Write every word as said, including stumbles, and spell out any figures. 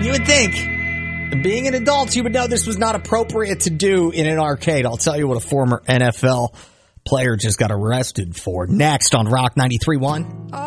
You would think, being an adult, you would know this was not appropriate to do in an arcade. I'll tell you what a former N F L player just got arrested for. Next on Rock ninety-three point one.